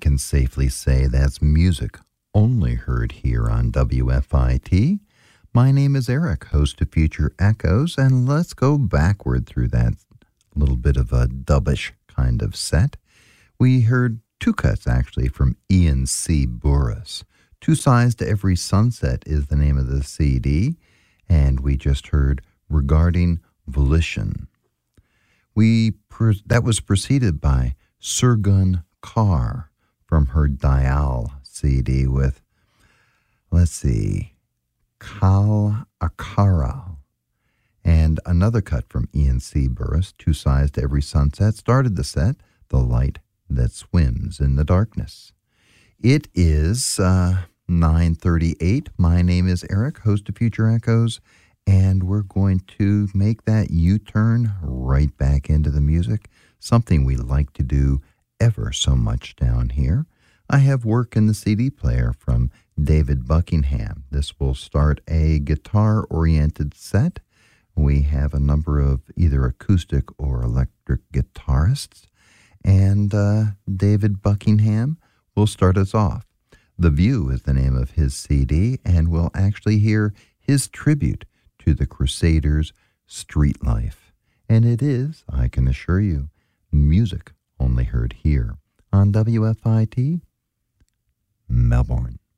can safely say that's music only heard here on WFIT. My name is Eric, host of Future Echoes, and let's go backward through that little bit of a dubbish kind of set. We heard two cuts, actually, from Ian C. Burris. Two Sides to Every Sunset is the name of the CD, and we just heard Regarding Volition. That was preceded by Surgun Carr from her Dial CD with, let's see, Kal Akara. And another cut from Ian C. Burris, Two Sides to Every Sunset, started the set, The Light That Swims in the Darkness. It is 9:38. My name is Eric, host of Future Echoes, and we're going to make that U-turn right back into the music, something we like to do ever so much down here. I have work in the CD player from David Buckingham. This will start a guitar-oriented set. We have a number of either acoustic or electric guitarists, and David Buckingham will start us off. The View is the name of his CD, and we'll actually hear his tribute to the Crusaders' Street Life. And it is, I can assure you, music only heard here on WFIT Melbourne.